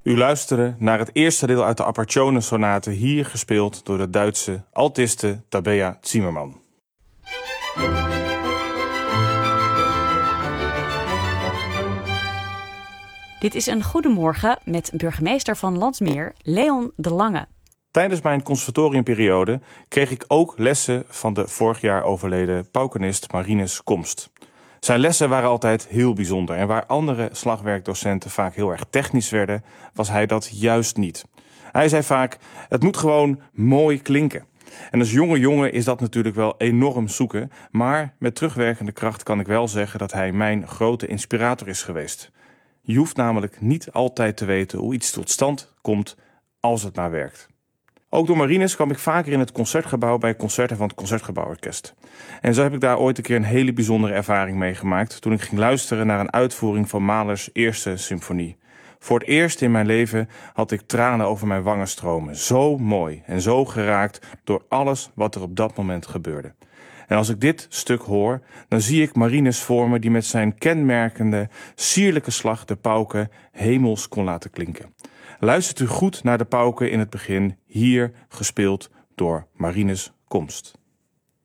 U luisterde naar het eerste deel uit de Apparcione-sonate, hier gespeeld door de Duitse altiste Tabea Zimmermann. Dit is een Goedemorgen met burgemeester van Landsmeer, Leon de Lange. Tijdens mijn conservatoriumperiode kreeg ik ook lessen van de vorig jaar overleden paukenist Marinus Komst. Zijn lessen waren altijd heel bijzonder en waar andere slagwerkdocenten vaak heel erg technisch werden, was hij dat juist niet. Hij zei vaak, het moet gewoon mooi klinken. En als jonge jongen is dat natuurlijk wel enorm zoeken, maar met terugwerkende kracht kan ik wel zeggen dat hij mijn grote inspirator is geweest. Je hoeft namelijk niet altijd te weten hoe iets tot stand komt als het maar werkt. Ook door Marinus kwam ik vaker in het concertgebouw bij concerten van het Concertgebouworkest. En zo heb ik daar ooit een keer een hele bijzondere ervaring meegemaakt toen ik ging luisteren naar een uitvoering van Mahlers eerste symfonie. Voor het eerst in mijn leven had ik tranen over mijn wangen stromen. Zo mooi en zo geraakt door alles wat er op dat moment gebeurde. En als ik dit stuk hoor, dan zie ik Marinus voor me die met zijn kenmerkende, sierlijke slag de pauken hemels kon laten klinken. Luistert u goed naar de pauken in het begin, hier gespeeld door Marinus Komst.